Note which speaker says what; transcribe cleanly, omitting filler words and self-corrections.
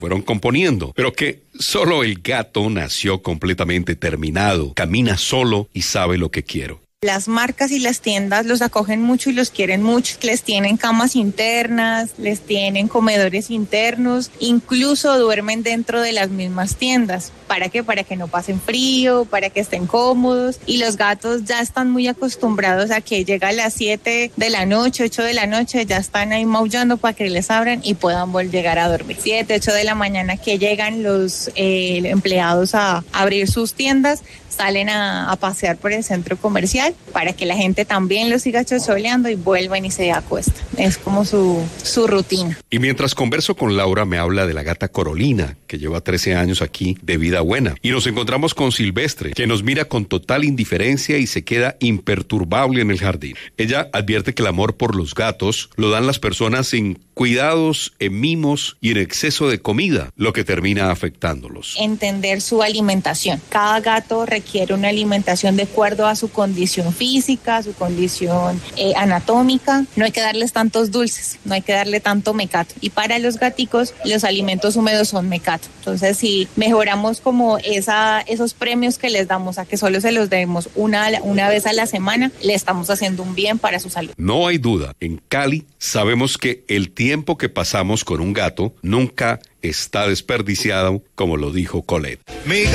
Speaker 1: fueron componiendo, pero que solo el gato nació completamente terminado, camina solo y sabe lo que quiero.
Speaker 2: Las marcas y las tiendas los acogen mucho y los quieren mucho. Les tienen camas internas, les tienen comedores internos, incluso duermen dentro de las mismas tiendas. ¿Para qué? Para que no pasen frío, para que estén cómodos. Y los gatos ya están muy acostumbrados a que llega a las 7 de la noche, 8 de la noche, ya están ahí maullando para que les abran y puedan llegar a dormir. 7, 8 de la mañana que llegan los empleados a abrir sus tiendas, salen a pasear por el centro comercial para que la gente también los siga chocholeando y vuelvan y se acuestan. Es como su rutina.
Speaker 1: Y mientras converso con Laura, me habla de la gata Corolina, que lleva 13 años aquí de vida buena. Y nos encontramos con Silvestre, que nos mira con total indiferencia y se queda imperturbable en el jardín. Ella advierte que el amor por los gatos lo dan las personas en cuidados, en mimos y en exceso de comida, lo que termina afectándolos.
Speaker 2: Entender su alimentación. Cada gato requiere una alimentación de acuerdo a su condición física, a su condición anatómica. No hay que darles tantos dulces, no hay que darle tanto mecato. Y para los gaticos, los alimentos húmedos son mecato. Entonces, si mejoramos como esos premios que les damos a que solo se los demos una vez a la semana, le estamos haciendo un bien para su salud.
Speaker 1: No hay duda, en Cali sabemos que el tiempo que pasamos con un gato nunca está desperdiciado, como lo dijo Colette.